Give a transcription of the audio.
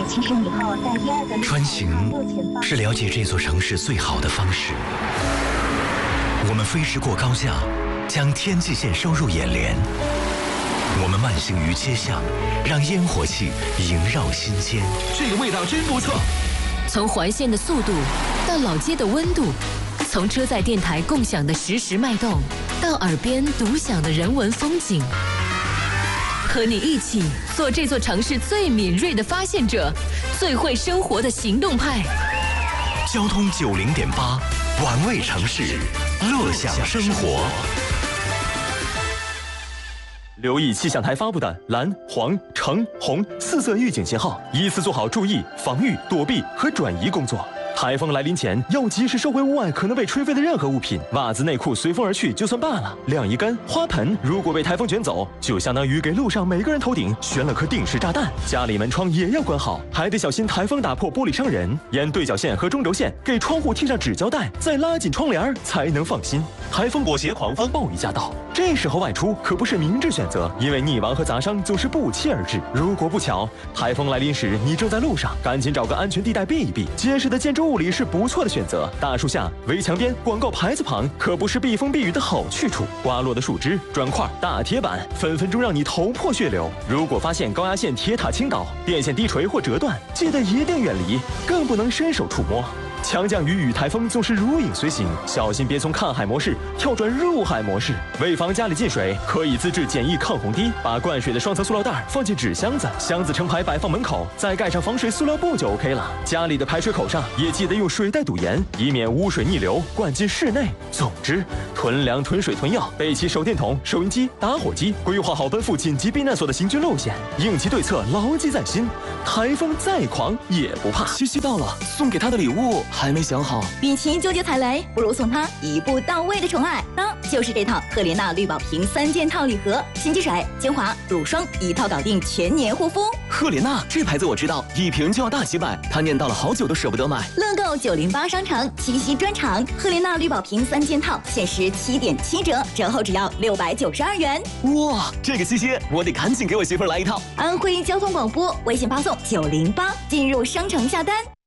7升以后，在第二个穿行是了解这座城市最好的方式。我们飞驰过高架，将天际线收入眼帘。我们慢行于街巷，让烟火气萦绕心间。 这个味道真不错。 从环线的速度到老街的温度，从车载电台共享的实时脉动，到耳边独享的人文风景。和你一起做这座城市最敏锐的发现者，最会生活的行动派。 交通90.8，玩味城市，乐享生活。 留意气象台发布的蓝、黄、橙、红4色预警信号，依次做好注意、防御、躲避和转移工作。台风来临前，要及时收回屋外可能被吹飞的任何物品，袜子、内裤随风而去就算罢了。晾衣杆、花盆如果被台风卷走，就相当于给路上每个人头顶悬了颗定时炸弹。家里门窗也要关好，还得小心台风打破玻璃伤人。沿对角线和中轴线给窗户贴上纸胶带，再拉紧窗帘才能放心。台风裹挟狂风暴雨驾到，这时候外出可不是明智选择，因为溺亡和砸伤总是不期而至。如果不巧台风来临时你正在路上，赶紧找个安全地带避一避。结实的建筑物里是不错的选择，大树下、围墙边、广告牌子旁可不是避风避雨的好去处。刮落的树枝、砖块、大铁板，分分钟让你头破血流。如果发现高压线、铁塔倾倒、电线低垂或折断，记得一定远离，更不能伸手触摸。强降雨与台风总是如影随形，小心别从看海模式跳转入海模式。为防家里进水，可以自制简易抗洪滴，把灌水的双层塑料袋放进纸箱子，箱子成排摆放门口，再盖上防水塑料布就 OK 了。家里的排水口上也记得用水袋堵严，以免污水逆流灌进室内。总之，囤粮、囤水、囤药，备齐手电筒、收音机、打火机，规划好奔赴紧急避难所的行军路线，应急对策牢记在心。台风再狂也不怕。 七夕到了，送给他的礼物还没想好， 与其纠结踩雷，不如送他一步到位的宠爱。当就是这套赫莲娜绿宝瓶3件套礼盒，洗肌水、精华、乳霜一套搞定全年护肤。 赫莲娜这牌子我知道，一瓶就要大几百，他念叨了好久都舍不得买。 乐购908商城七夕专场，赫莲娜绿宝瓶3件套限时7.7折，折后只要692元。 哇，这个七夕我得赶紧给我媳妇来一套。 安徽交通广播微信发送908，进入商城下单。